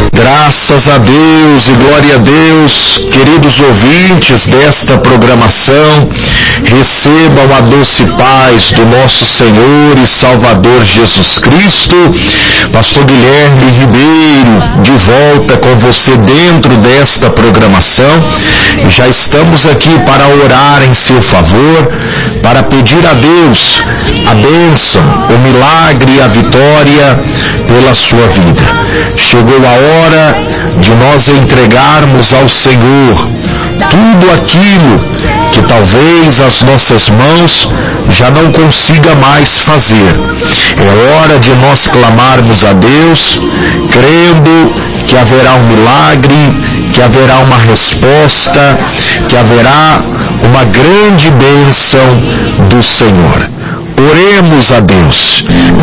Graças a Deus e glória a Deus, queridos ouvintes desta programação, recebam a doce paz do nosso Senhor e Salvador Jesus Cristo. Pastor Guilherme Ribeiro, de volta com você dentro desta programação. Já estamos aqui para orar em seu favor, para pedir a Deus a bênção, o milagre e a vitória pela sua vida. Chegou a hora de nós entregarmos ao Senhor tudo aquilo que talvez as nossas mãos já não consigam mais fazer. É hora de nós clamarmos a Deus, crendo que haverá um milagre, que haverá uma resposta, que haverá uma grande bênção do Senhor. Oremos a Deus.